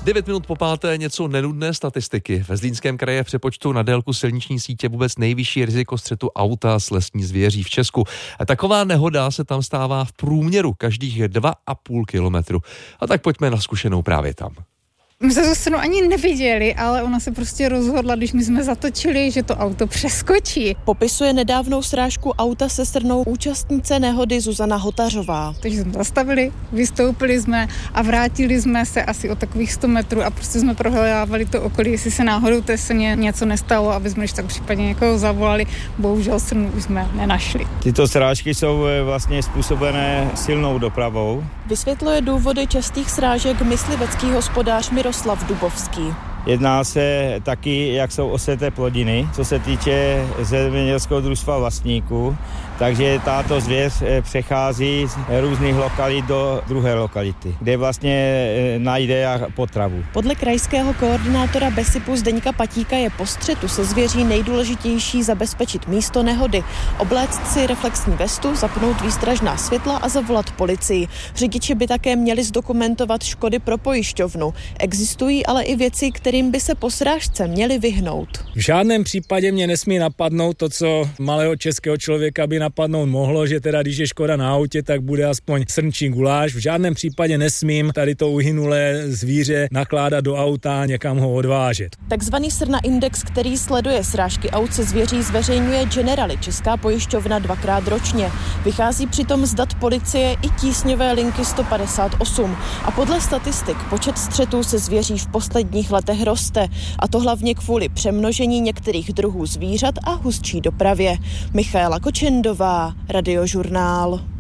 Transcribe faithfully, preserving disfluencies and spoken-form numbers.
Devět minut po páté něco nenudné statistiky. Ve Zlínském kraji je v přepočtu na délku silniční sítě vůbec nejvyšší riziko střetu auta s lesní zvěří v Česku. A taková nehoda se tam stává v průměru každých dva a půl kilometru. A tak pojďme na zkušenou právě tam. My se zase ani neviděli, ale ona se prostě rozhodla, když my jsme zatočili, že to auto přeskočí. Popisuje nedávnou srážku auta se strnou účastnice nehody Zuzana Hotařová. Takže jsme zastavili, vystoupili jsme a vrátili jsme se asi o takových sto metrů a prostě jsme prohledávali to okolí, jestli se náhodou té srně něco nestalo, aby jsme když tak případně někoho zavolali. Bohužel srnu už jsme nenašli. Tyto srážky jsou vlastně způsobené silnou dopravou. Vysvětluje důvody častých srážek myslivecký hospodář Miroslav Dubovský. Jedná se taky, jak jsou oseté plodiny, co se týče zemědělského družstva vlastníků, takže tato zvěř přechází z různých lokalit do druhé lokality, kde vlastně najde potravu. Podle krajského koordinátora Besipu Zdeňka Patíka je po střetu se zvěří nejdůležitější zabezpečit místo nehody, obléct si reflexní vestu, zapnout výstražná světla a zavolat policii. Řidiči by také měli zdokumentovat škody pro pojišťovnu. Existují ale i věci, kterým by se po srážce měli vyhnout. V žádném případě mě nesmí napadnout to, co malého českého člověka by napadnout mohlo, že teda když je škoda na autě, tak bude aspoň srnčí guláš. V žádném případě nesmím tady to uhynulé zvíře nakládat do auta a někam ho odvážet. Takzvaný Srna Index, který sleduje srážky aut se zvěří, zveřejňuje Generali, česká pojišťovna, dvakrát ročně. Vychází přitom z dat policie i tísňové linky sto padesát osm. A podle statistik počet střetů se zvěří v posledních letech roste. A to hlavně kvůli přemnožení některých druhů zvířat a hustší dopravě. Michaela Kočendová, Radiožurnál.